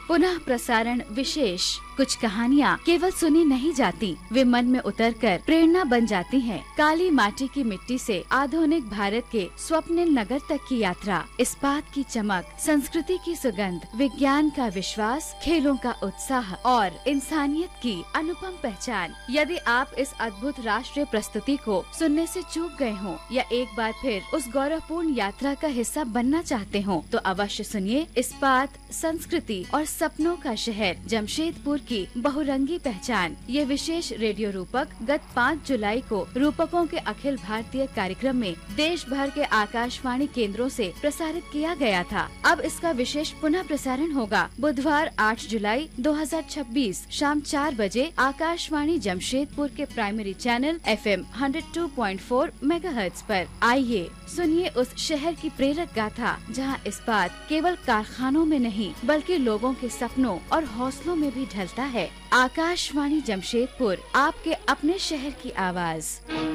पुनः प्रसारण विशेष। कुछ कहानियाँ केवल सुनी नहीं जाती, वे मन में उतरकर प्रेरणा बन जाती हैं। काली माटी की मिट्टी से आधुनिक भारत के स्वप्निल नगर तक की यात्रा, इस्पात की चमक, संस्कृति की सुगंध, विज्ञान का विश्वास, खेलों का उत्साह और इंसानियत की अनुपम पहचान। यदि आप इस अद्भुत राष्ट्रीय प्रस्तुति को सुनने से चूक गए हों या एक बार फिर उस गौरवपूर्ण यात्रा का हिस्सा बनना चाहते हों, तो अवश्य सुनिए इस्पात, संस्कृति और सपनों का शहर, जमशेदपुर की बहुरंगी पहचान। ये विशेष रेडियो रूपक गत 5 जुलाई को रूपकों के अखिल भारतीय कार्यक्रम में देश भर के आकाशवाणी केंद्रों से प्रसारित किया गया था। अब इसका विशेष पुनः प्रसारण होगा बुधवार 8 जुलाई 2026 शाम 4 बजे आकाशवाणी जमशेदपुर के प्राइमरी चैनल FM 102.4 मेगाहर्ट्ज पर। आइए सुनिए उस शहर की प्रेरक गाथा, जहां इस्पात केवल कारखानों में नहीं बल्कि लोगों के सपनों और हौसलों में भी ढलता है। आकाशवाणी जमशेदपुर, आपके अपने शहर की आवाज।